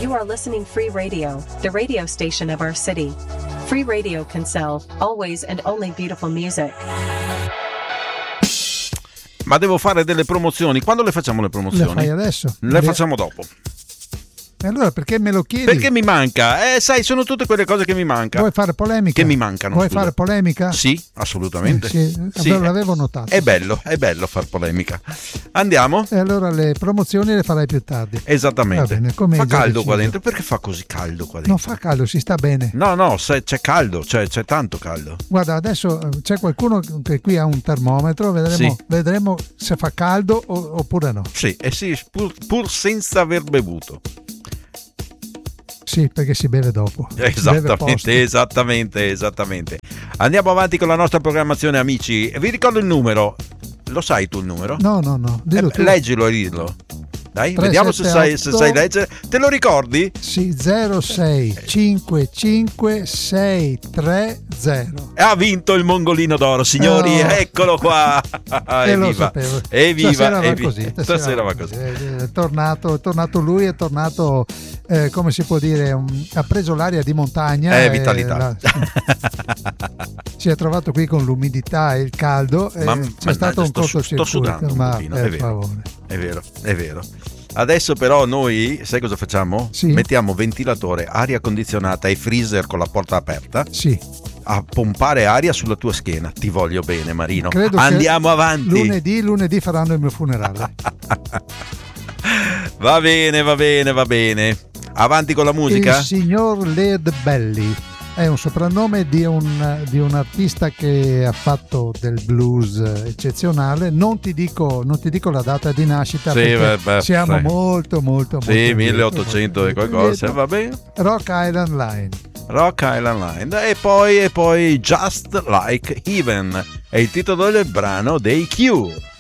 You are listening Free Radio, the radio station of our city. Free Radio Kinsale, always and only beautiful music. Ma devo fare delle promozioni. Quando le facciamo le promozioni? Le fai adesso? Le facciamo dopo. E allora perché me lo chiedi? Perché mi manca. Sai, sono tutte quelle cose che mi mancano. Vuoi fare polemica? Che mi mancano. Vuoi fare polemica? Sì, assolutamente. Sì, l'avevo notato. È bello far polemica. Andiamo? E allora le promozioni le farai più tardi. Esattamente. Va bene, come fa hai già caldo deciso. qua dentro. Perché fa così caldo qua dentro? Non fa caldo, si sta bene. No, c'è caldo, c'è tanto caldo. Guarda, adesso c'è qualcuno che qui ha un termometro, vedremo se fa caldo oppure no. Sì, pur senza aver bevuto. Sì, perché si beve dopo. Esattamente. Andiamo avanti con la nostra programmazione, amici. Vi ricordo il numero. Lo sai tu il numero? No. Dillo tu. Leggilo e dillo. Dai, 3, vediamo 7, se sai leggere. Te lo ricordi? Sì, 0655630. Ha vinto il Mongolino d'oro, signori. Eccolo qua. Lo sapevo. Stasera va così. È tornato lui, è tornato, come si può dire, ha preso l'aria di montagna. Vitalità. Si è trovato qui con l'umidità e il caldo. C'è stato un cortocircuito. Sto sudando un pochino, è vero. Adesso però noi, sai cosa facciamo? Sì. Mettiamo ventilatore, aria condizionata e freezer con la porta aperta. Sì. A pompare aria sulla tua schiena. Ti voglio bene, Marino. Credo Andiamo avanti. Lunedì faranno il mio funerale. Va bene. Avanti con la musica. Il signor Led Belly è un soprannome di un artista che ha fatto del blues eccezionale. Non ti dico la data di nascita, perché siamo molto sì, 1800 e qualcosa, va bene. Rock Island Line e poi Just Like Heaven è il titolo del brano dei Cure.